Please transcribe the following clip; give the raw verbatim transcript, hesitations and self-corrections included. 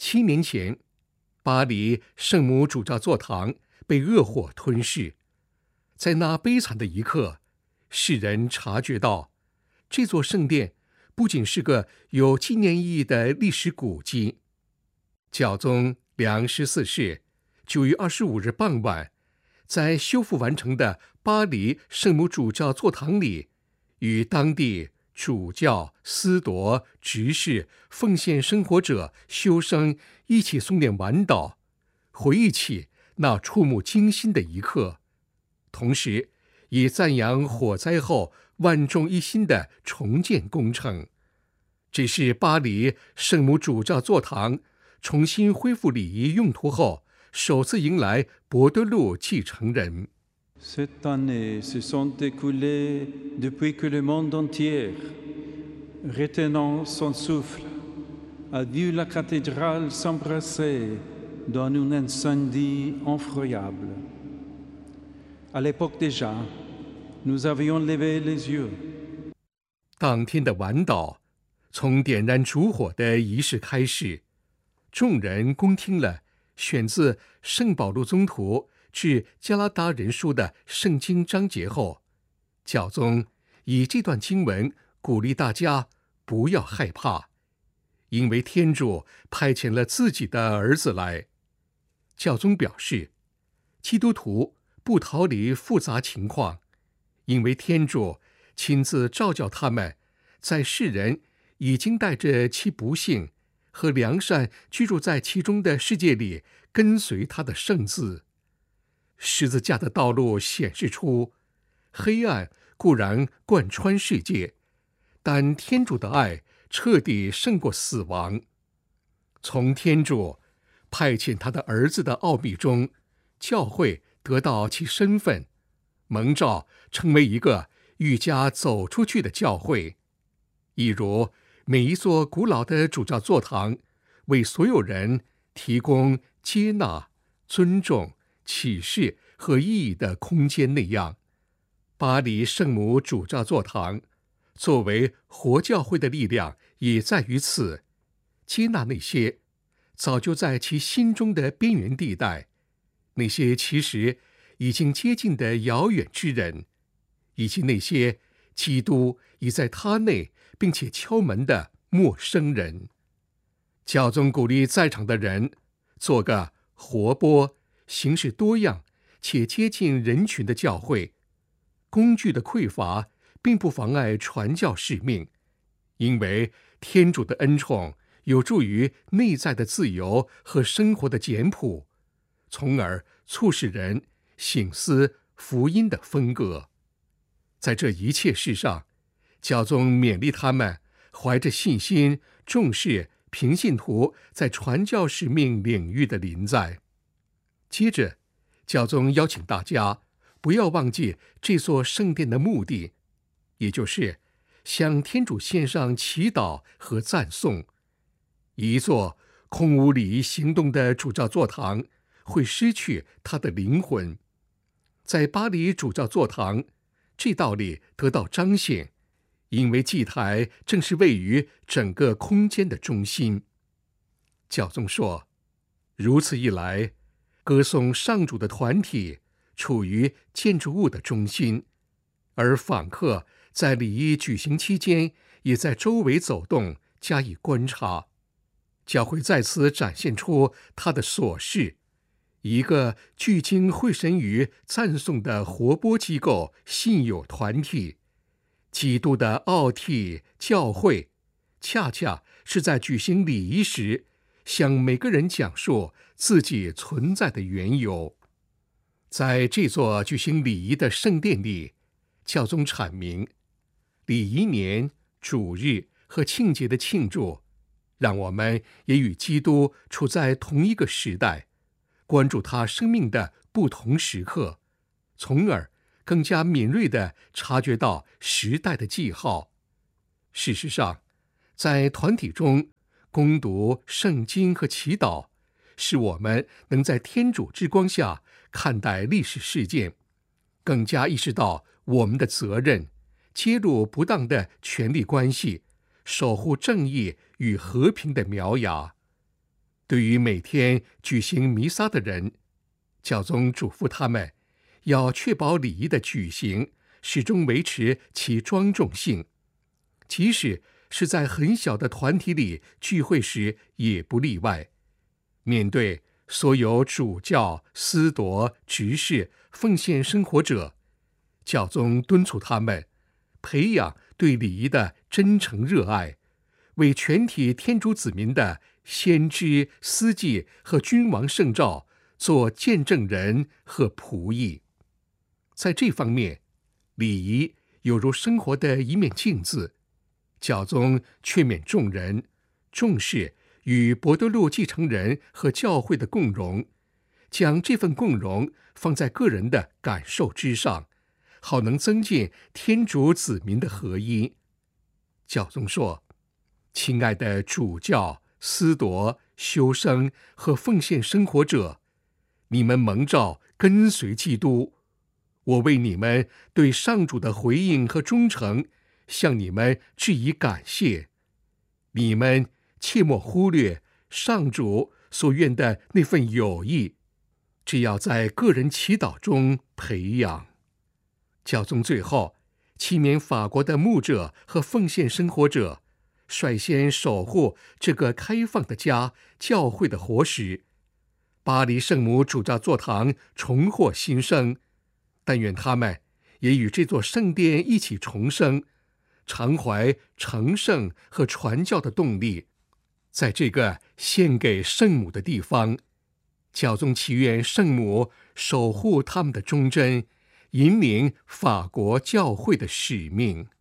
七年前，巴黎圣母主教座堂被恶火吞噬。在那悲惨的一刻，世人察觉到，这座圣殿不仅是个有纪念意义的历史古迹。教宗良十四世九月二十五日傍晚，在修复完成的巴黎圣母主教座堂里，与当地主教、司铎、执事、奉献生活者、修生一起诵念晚祷，回忆起那触目惊心的一刻，同时也赞扬火灾后万众一心的重建工程。这是巴黎圣母主教座堂重新恢复礼仪用途后首次迎来博德禄继承人。 Cette année se sont écoulées depuis que le monde entier, retenant son souffle, a vu la cathédrale s'embrasser dans un incendie effroyable. À l'époque déjà, nous avions levé les yeux. 当天的晚祷，从点燃烛火的仪式开始，众人恭听了选自圣保禄宗徒致加拉达人书的圣经章节后，教宗以这段经文鼓励大家不要害怕，因为天主派遣了自己的儿子来。教宗表示，基督徒不逃离复杂情况，因为天主亲自召叫他们，在世人已经带着其不幸和良善居住在其中的世界里跟随他的圣字。十字架的道路显示出，黑暗固然贯穿世界，但天主的爱彻底胜过死亡。从天主派遣他的儿子的奥秘中，教会得到其身份，蒙召成为一个愈加走出去的教会。一如每一座古老的主教座堂为所有人提供接纳、尊重、启示和意义的空间那样，巴黎圣母主教座堂作为活教会的力量也在于此，接纳那些早就在其心中的边缘地带，那些其实已经接近的遥远之人，以及那些基督已在他内并且敲门的陌生人。教宗鼓励在场的人做个活泼、形式多样且接近人群的教会。工具的匮乏并不妨碍传教使命，因为天主的恩宠有助于内在的自由和生活的简朴，从而促使人省思福音的风格。在这一切事上，教宗勉励他们怀着信心重视平信徒在传教使命领域的临在。接着，教宗邀请大家不要忘记这座圣殿的目的，也就是向天主献上祈祷和赞颂。一座空无礼仪行动的主教座堂会失去它的灵魂。在巴黎主教座堂，这道理得到彰显，因为祭台正是位于整个空间的中心。教宗说，如此一来，歌颂上主的团体处于建筑物的中心，而访客在礼仪举行期间也在周围走动，加以观察。教会在此展现出它的所是，一个聚精会神于赞颂的活泼机构信友团体。基督的奥体教会恰恰是在举行礼仪时向每个人讲述自己存在的缘由。在这座举行礼仪的圣殿里，教宗阐明，礼仪年、主日和庆节的庆祝，让我们也与基督处在同一个时代，关注他生命的不同时刻，从而更加敏锐地察觉到时代的记号。事实上，在团体中攻读圣经和祈祷，使我们能在天主之光下看待历史事件，更加意识到我们的责任，揭露不当的权力关系，守护正义与和平的苗芽。 对于每天举行弥撒的人，教宗嘱咐他们要确保礼仪的举行始终维持其庄重性，即使是在很小的团体里聚会时也不例外。面对所有主教、司铎、执事、奉献生活者，教宗敦促他们培养对礼仪的真诚热爱，为全体天主子民的先知、司祭和君王圣召做见证人和仆役。在这方面，礼仪有如生活的一面镜子。教宗劝勉众人重视与伯多禄继承人和教会的共荣，将这份共荣放在个人的感受之上，好能增进天主子民的合一。教宗说：亲爱的主教、司铎、修生和奉献生活者，你们蒙召跟随基督，我为你们对上主的回应和忠诚向你们致以感谢。你们切莫忽略上主所愿的那份友谊，只要在个人祈祷中培养。教宗最后期勉法国的牧者和奉献生活者，率先守护这个开放的家教会的活石。巴黎圣母主教座堂重获新生，但愿他们也与这座圣殿一起重生，常怀成圣和传教的动力。在这个献给圣母的地方，教宗祈愿圣母守护他们的忠贞，引领法国教会的使命。